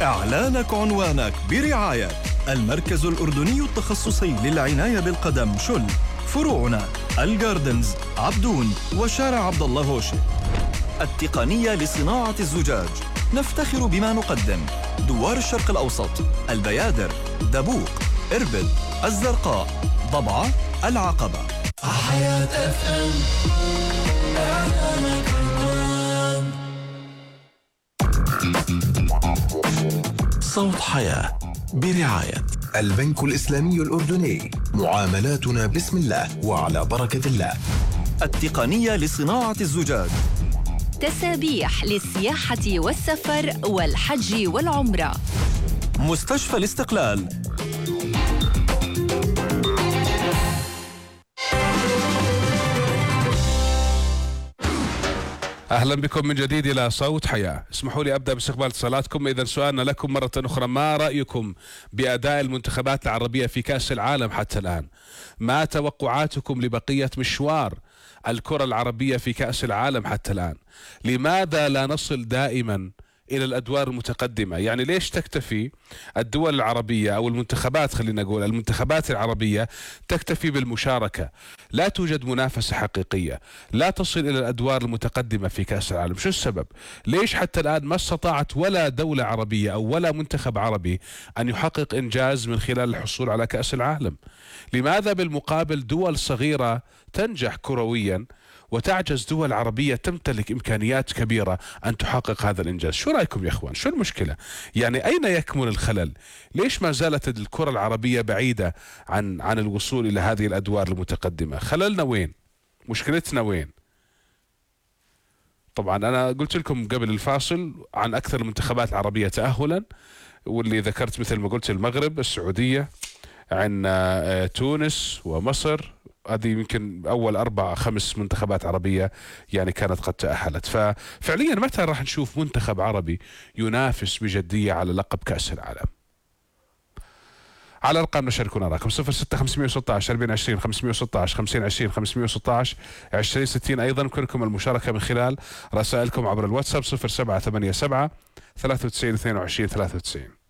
إعلانك عنوانك برعاية المركز الأردني التخصصي للعناية بالقدم شل، فروعنا الجاردنز، عبدون، وشارع عبد الله هوشي. التقنية لصناعة الزجاج، نفتخر بما نقدم: دوار الشرق الأوسط، البيادر، دبوق، إربد، الزرقاء، ضبعة، العقبة. حياة FM إعلانك عنوان. صوت حياة برعاية البنك الإسلامي الأردني، معاملاتنا بسم الله وعلى بركة الله. التقنية لصناعة الزجاج، تسابيح للسياحة والسفر والحج والعمرة، مستشفى الاستقلال. أهلا بكم من جديد إلى صوت حياة. اسمحوا لي أبدأ باستقبال اتصالاتكم. إذا سؤالنا لكم مرة أخرى: ما رأيكم بأداء المنتخبات العربية في كأس العالم حتى الآن؟ ما توقعاتكم لبقية مشوار الكرة العربية في كأس العالم حتى الآن؟ لماذا لا نصل دائما إلى الأدوار المتقدمة؟ يعني ليش تكتفي الدول العربية أو المنتخبات، خلينا نقول المنتخبات العربية، تكتفي بالمشاركة؟ لا توجد منافسة حقيقية، لا تصل إلى الأدوار المتقدمة في كأس العالم. شو السبب؟ ليش حتى الآن ما استطاعت ولا دولة عربية أو ولا منتخب عربي أن يحقق إنجاز من خلال الحصول على كأس العالم؟ لماذا بالمقابل دول صغيرة تنجح كرويا وتعجز دول عربية تمتلك إمكانيات كبيرة أن تحقق هذا الإنجاز؟ شو رأيكم يا إخوان؟ شو المشكلة؟ يعني أين يكمن الخلل؟ ليش ما زالت الكرة العربية بعيدة عن الوصول إلى هذه الأدوار المتقدمة؟ خللنا وين؟ مشكلتنا وين؟ طبعا أنا قلت لكم قبل الفاصل عن أكثر المنتخبات العربية تأهلا، واللي ذكرت مثل ما قلت المغرب، السعودية، عندنا تونس ومصر. هذه يمكن أول 4-5 منتخبات عربية يعني كانت قد تأهلت. ففعليا متى راح نشوف منتخب عربي ينافس بجدية على لقب كأس العالم؟ على أرقامنا شاركونا، رقم 06 516 4020 516 5020 516 2060. أيضا يمكنكم المشاركة من خلال رسائلكم عبر الواتساب 0787 93 22 93.